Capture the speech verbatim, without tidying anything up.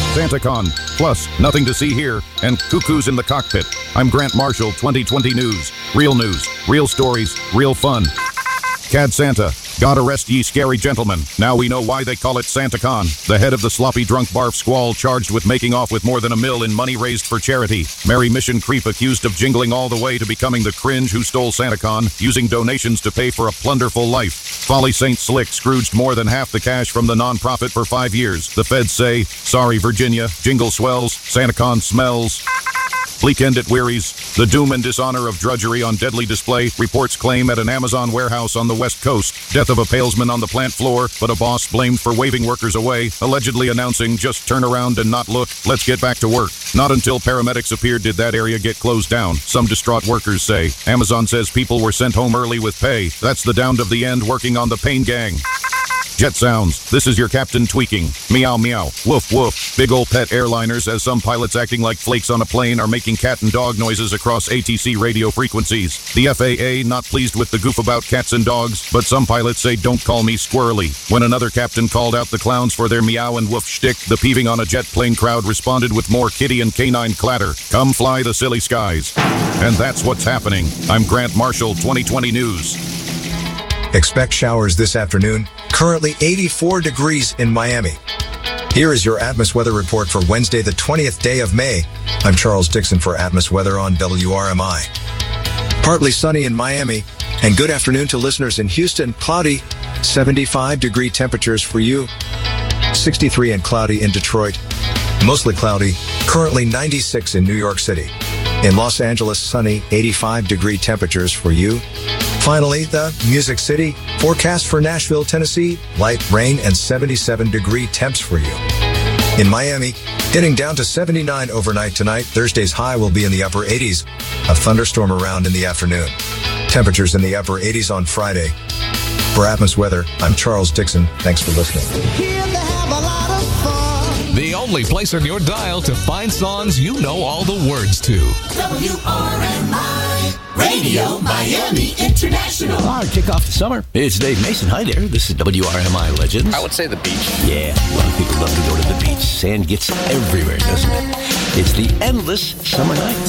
SantaCon, plus Nothing to See Here, and Cuckoos in the Cockpit. I'm Grant Marshall, twenty twenty News. Real news, real stories, real fun. Cad Santa, God arrest ye scary gentlemen. Now we know why they call it SantaCon. The head of the sloppy drunk barf squall charged with making off with more than a mil in money raised for charity. Merry Mission Creep accused of jingling all the way to becoming the cringe who stole SantaCon, using donations to pay for a plunderful life. Folly Saint Slick scrooged more than half the cash from the nonprofit for five years. The feds say, sorry Virginia, jingle swells, SantaCon smells. Bleak end at Weary's. The doom and dishonor of drudgery on deadly display. Reports claim at an Amazon warehouse on the West Coast. Death of a palesman on the plant floor, but a boss blamed for waving workers away, allegedly announcing, just turn around and not look, let's get back to work. Not until paramedics appeared did that area get closed down, some distraught workers say. Amazon says people were sent home early with pay. That's the down of the end working on the pain gang. Jet sounds. This is your captain tweaking. Meow, meow. Woof, woof. Big ol' pet airliners, as some pilots acting like flakes on a plane are making cat and dog noises across A T C radio frequencies. The F A A not pleased with the goof about cats and dogs, but some pilots say don't call me squirrely. When another captain called out the clowns for their meow and woof shtick, the peeving on a jet plane crowd responded with more kitty and canine clatter. Come fly the silly skies. And that's what's happening. I'm Grant Marshall, twenty twenty News. Expect showers this afternoon. Currently eighty-four degrees in Miami. Here is your Atmos weather report for Wednesday, the twentieth day of May. I'm Charles Dixon for Atmos Weather on W R M I. Partly sunny in Miami, and good afternoon to listeners in Houston. Cloudy, seventy-five degree temperatures for you. sixty-three and cloudy in Detroit. Mostly cloudy, currently ninety-six in New York City. In Los Angeles, sunny, eighty-five degree temperatures for you. Finally, the Music City, forecast for Nashville, Tennessee, light rain and seventy-seven degree temps for you. In Miami, getting down to seventy-nine overnight tonight. Thursday's high will be in the upper eighties. A thunderstorm around in the afternoon. Temperatures in the upper eighties on Friday. For Atmos Weather, I'm Charles Dixon. Thanks for listening. Here they have a lot of fun. The only place on your dial to find songs you know all the words to. W R M I Radio Miami International. All right, kick off the summer. It's Dave Mason. Hi there. This is W R M I Legends. I would say the beach. Yeah, a lot of people love to go to the beach. Sand gets everywhere, doesn't it? It's the endless summer night.